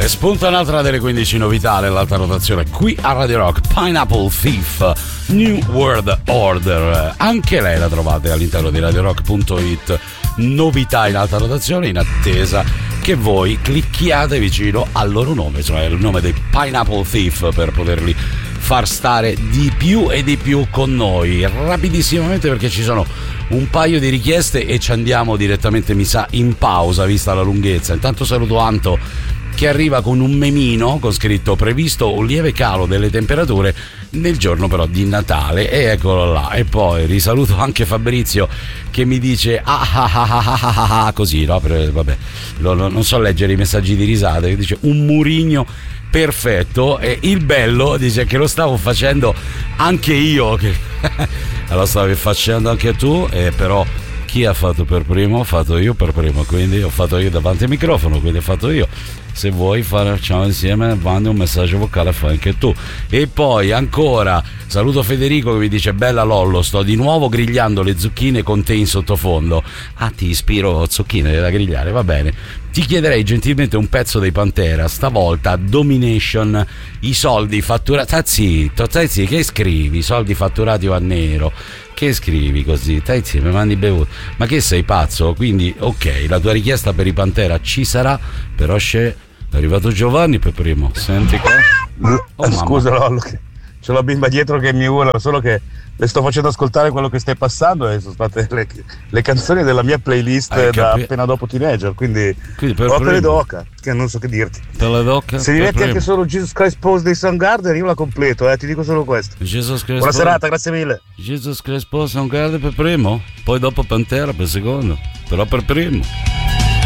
E spunta un'altra delle 15 novità nell'alta rotazione qui a Radio Rock, Pineapple Thief, New World Order. Anche lei la trovate all'interno di radiorock.it. Novità in alta rotazione, in attesa che voi clicchiate vicino al loro nome, cioè il nome dei Pineapple Thief, per poterli far stare di più e di più con noi rapidissimamente, perché ci sono un paio di richieste e ci andiamo direttamente, mi sa, in pausa vista la lunghezza. Intanto saluto Anto che arriva con un memino con scritto previsto un lieve calo delle temperature nel giorno però di Natale, e eccolo là. E poi risaluto anche Fabrizio che mi dice così, no? Vabbè, non so leggere i messaggi di risate, che dice un Murigno perfetto. E il bello dice che lo stavo facendo anche io, che lo stavi facendo anche tu, però chi ha fatto per primo? Ho fatto io per primo, quindi ho fatto io davanti al microfono, quindi ho fatto io. Se vuoi facciamo insieme, mandi un messaggio vocale, fai anche tu. E poi ancora saluto Federico che mi dice bella Lollo, sto di nuovo grigliando le zucchine con te in sottofondo. Ti ispiro zucchine da grigliare, va bene. Ti chiederei gentilmente un pezzo dei Pantera, stavolta Domination, i soldi fatturati. Stai zitto, che scrivi? Soldi fatturati o a nero? Che scrivi così? Stai zitto, mi mandi bevuto. Ma che sei pazzo? Quindi ok, la tua richiesta per i Pantera ci sarà, però è arrivato Giovanni per primo. Senti qua. Scusa Lollo, c'è la bimba dietro che mi urla, solo che le sto facendo ascoltare quello che stai passando e sono state le canzoni della mia playlist da appena dopo Teenager, quindi Oca le Doca, che non so che dirti. Se mi metti anche solo Jesus Christ Pose dei Soundgarden io la completo, ti dico solo questo. Buona serata, grazie mille. Jesus Christ Pose Soundgarden per primo, poi dopo Pantera per secondo, però per primo.